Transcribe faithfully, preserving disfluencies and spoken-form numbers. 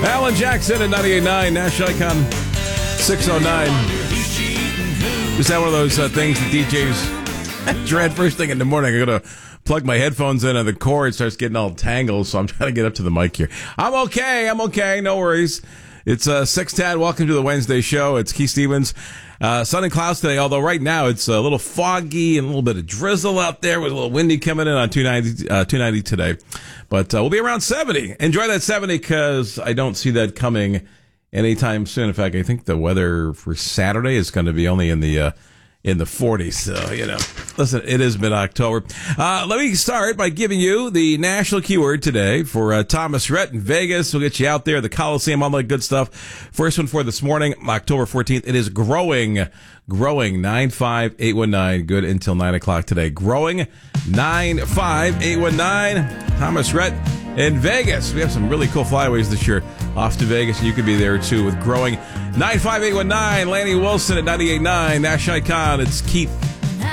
Alan Jackson at ninety-eight point nine, National Icon six oh nine. Is that one of those uh, things that D Js dread first thing in the morning? I got to plug my headphones in and the cord starts getting all tangled, so I'm trying to get up to the mic here. I'm okay. I'm okay. No worries. It's uh, six ten. Welcome to the Wednesday show. It's Keith Stevens. Uh, sun and clouds today, although right now it's a little foggy and a little bit of drizzle out there with a little windy coming in on two ninety, uh, two ninety today. But uh, we'll be around seventy. Enjoy that seventy because I don't see that coming anytime soon. In fact, I think the weather for Saturday is going to be only in the uh, in the forties. So, you know, listen, it is mid-October. Uh, let me start by giving you the national keyword today for uh, Thomas Rhett in Vegas. We'll get you out there, the Coliseum, all that good stuff. First one for this morning, October fourteenth. It is growing. Growing, nine five eight one nine. Good until nine o'clock today. Growing, nine five eight one nine. Thomas Rhett in Vegas. We have some really cool flyaways this year off to Vegas, and you could be there too with Growing. nine five eight one nine. Lanny Wilson at ninety-eight point nine. Nash Icon. It's Keith